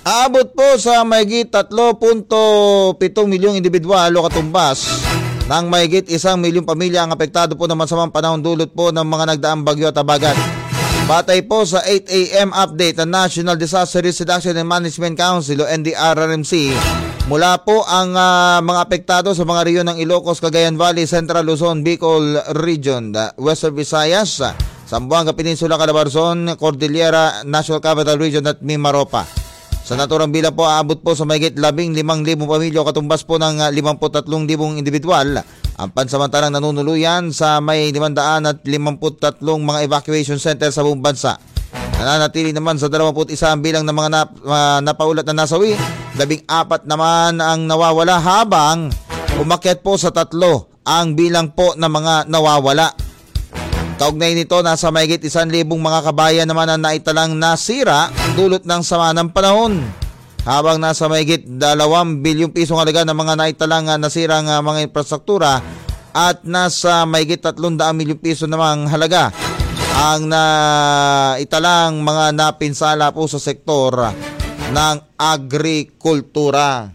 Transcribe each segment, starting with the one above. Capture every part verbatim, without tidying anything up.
Aabot po sa mahigit tatlo punto pitong milyong individual o katumbas ng mahigit isang milyong pamilya ang apektado po ng masamang panahon dulot po ng mga nagdaang bagyo at habagat. Batay po sa eight a m update ng National Disaster Risk Reduction and Management Council o N D R R M C, mula po ang uh, mga apektado sa mga rehiyon ng Ilocos, Cagayan Valley, Central Luzon, Bicol Region, Western Visayas, Zamboanga Peninsula, Calabarzon, Cordillera, National Capital Region at Mimaropa. Sa naturang bilang po, aabot po sa mahigit labing limang libong pamilya o katumbas po ng limampu't tatlong libong individual ang pansamantalang nanunuluyan sa may limandaan at limampu't tatlong mga evacuation center sa buong bansa. Nananatili naman sa dalawampu't isa ang bilang ng mga nap, uh, napaulat na nasawi, labing apat naman ang nawawala habang umakyat po sa tatlo ang bilang po ng mga nawawala. Kaugnay nito, nasa mahigit isang libong mga kabayan naman ang naitalang nasira dulot ng sama ng panahon. Habang nasa mahigit dalawang bilyong pisong halaga ng mga naitalang nasirang mga infrastruktura at nasa mahigit tatlong daang milyong piso namang halaga ang naitalang mga napinsala po sa sektor ng agrikultura.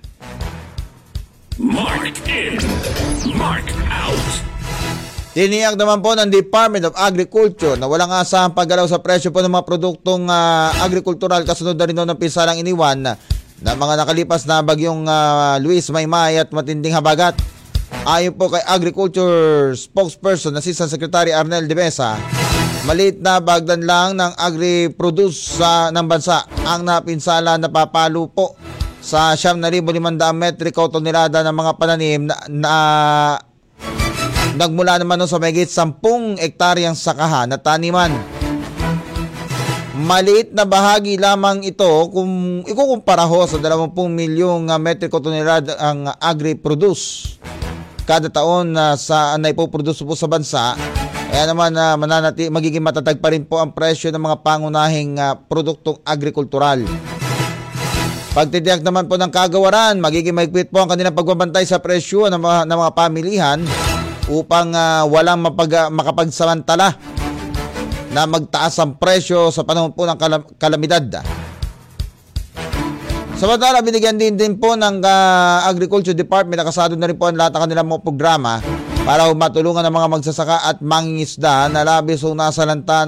Mark in, mark out. Tiniyak naman po ng Department of Agriculture na walang asahang paggalaw sa presyo po ng mga produktong uh, agrikultural kasunod na rin ng pinsalang iniwan na mga nakalipas na bagyong uh, Luis Maymay at matinding habagat. Ayon po kay Agriculture spokesperson, Assistant Secretary Arnel de Mesa, maliit na bagdan lang ng agri-produce sa ng bansa ang napinsala na papalo po sa siyam na libo limandang metric tonelada ng mga pananim na, na nagmula naman sa mahigit sampung ektaryang sakahan na taniman. Maliit na bahagi lamang ito kung ikukumpara ho sa dalawampung milyong metriko tonelada ang agri-produce kada taon na sa naipoproduce po sa bansa. Kaya naman uh, mananati, magiging matatag pa rin po ang presyo ng mga pangunahing uh, produktong agrikultural. Pagtitiyak naman po ng kagawaran, magiging mahigpit po ang kanilang pagbabantay sa presyo ng mga, ng mga pamilihan upang uh, walang mapag, makapagsamantala na magtaas ang presyo sa panahon po ng kalam, kalamidad. Samantala, binigyan din din po ng uh, Agriculture Department na kasado na rin po ang lahat ng kanilang mga programa para matulungan ng mga magsasaka at mangingisda na labis o nasalanta